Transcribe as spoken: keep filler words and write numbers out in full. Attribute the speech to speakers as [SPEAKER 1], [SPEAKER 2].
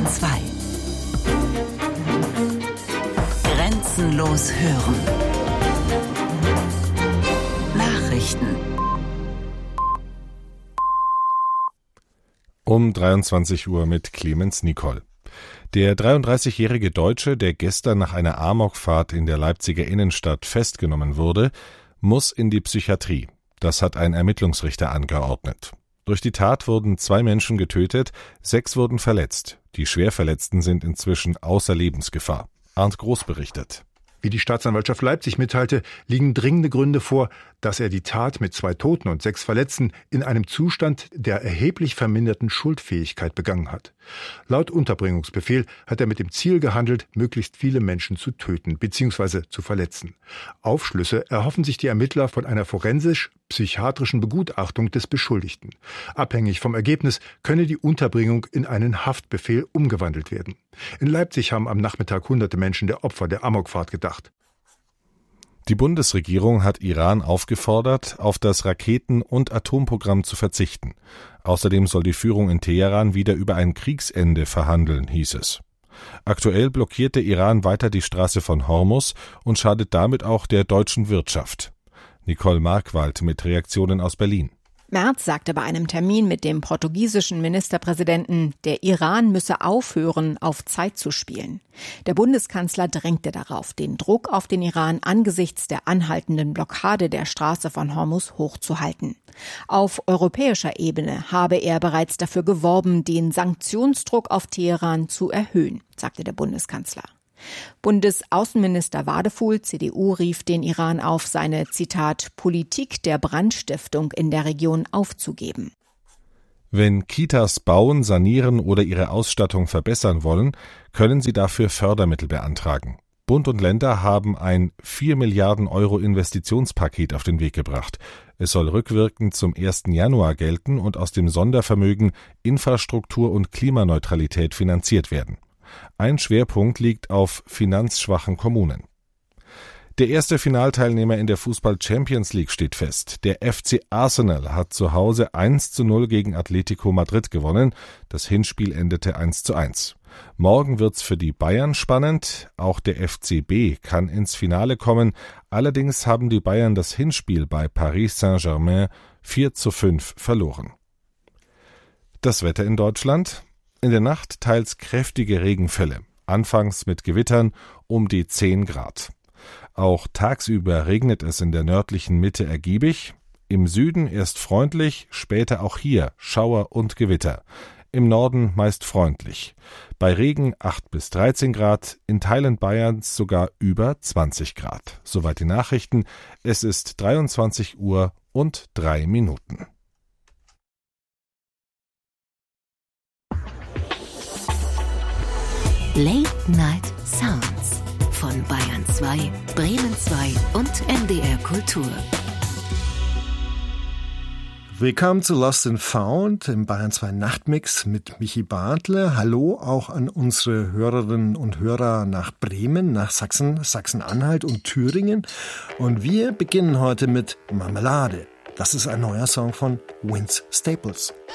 [SPEAKER 1] zwei. Grenzenlos hören. Nachrichten.
[SPEAKER 2] Um dreiundzwanzig Uhr mit Clemens Nicol. Der dreiunddreißigjährige Deutsche, der gestern nach einer Amokfahrt in der Leipziger Innenstadt festgenommen wurde, muss in die Psychiatrie. Das hat ein Ermittlungsrichter angeordnet. Durch die Tat wurden zwei Menschen getötet, sechs wurden verletzt. Die Schwerverletzten sind inzwischen außer Lebensgefahr. Arndt Groß berichtet.
[SPEAKER 3] Wie die Staatsanwaltschaft Leipzig mitteilte, liegen dringende Gründe vor, dass er die Tat mit zwei Toten und sechs Verletzten in einem Zustand der erheblich verminderten Schuldfähigkeit begangen hat. Laut Unterbringungsbefehl hat er mit dem Ziel gehandelt, möglichst viele Menschen zu töten bzw. zu verletzen. Aufschlüsse erhoffen sich die Ermittler von einer forensisch-psychiatrischen Begutachtung des Beschuldigten. Abhängig vom Ergebnis könne die Unterbringung in einen Haftbefehl umgewandelt werden. In Leipzig haben am Nachmittag hunderte Menschen der Opfer der Amokfahrt gedacht.
[SPEAKER 2] Die Bundesregierung hat Iran aufgefordert, auf das Raketen- und Atomprogramm zu verzichten. Außerdem soll die Führung in Teheran wieder über ein Kriegsende verhandeln, hieß es. Aktuell blockiert der Iran weiter die Straße von Hormuz und schadet damit auch der deutschen Wirtschaft. Nicole Markwald mit Reaktionen aus Berlin.
[SPEAKER 4] Merz sagte bei einem Termin mit dem portugiesischen Ministerpräsidenten, der Iran müsse aufhören, auf Zeit zu spielen. Der Bundeskanzler drängte darauf, den Druck auf den Iran angesichts der anhaltenden Blockade der Straße von Hormuz hochzuhalten. Auf europäischer Ebene habe er bereits dafür geworben, den Sanktionsdruck auf Teheran zu erhöhen, sagte der Bundeskanzler. Bundesaußenminister Wadefuhl, C D U, rief den Iran auf, seine, Zitat, Politik der Brandstiftung in der Region aufzugeben.
[SPEAKER 2] Wenn Kitas bauen, sanieren oder ihre Ausstattung verbessern wollen, können sie dafür Fördermittel beantragen. Bund und Länder haben ein vier Milliarden Euro Investitionspaket auf den Weg gebracht. Es soll rückwirkend zum ersten Januar gelten und aus dem Sondervermögen Infrastruktur und Klimaneutralität finanziert werden. Ein Schwerpunkt liegt auf finanzschwachen Kommunen. Der erste Finalteilnehmer in der Fußball-Champions League steht fest. Der F C Arsenal hat zu Hause eins zu null gegen Atletico Madrid gewonnen. Das Hinspiel endete eins zu eins. Morgen wird's für die Bayern spannend. Auch der F C B kann ins Finale kommen. Allerdings haben die Bayern das Hinspiel bei Paris Saint-Germain vier zu fünf verloren. Das Wetter in Deutschland? In der Nacht teils kräftige Regenfälle, anfangs mit Gewittern um die zehn Grad. Auch tagsüber regnet es in der nördlichen Mitte ergiebig, im Süden erst freundlich, später auch hier Schauer und Gewitter, im Norden meist freundlich. Bei Regen acht bis dreizehn Grad, in Teilen Bayerns sogar über zwanzig Grad. Soweit die Nachrichten, es ist dreiundzwanzig Uhr und drei Minuten.
[SPEAKER 1] Late Night Sounds von Bayern zwei, Bremen zwei und N D R Kultur.
[SPEAKER 5] Willkommen zu Lost and Found im Bayern zwei Nachtmix mit Michi Bartle. Hallo auch an unsere Hörerinnen und Hörer nach Bremen, nach Sachsen, Sachsen-Anhalt und Thüringen. Und wir beginnen heute mit Marmelade. Das ist ein neuer Song von Vince Staples.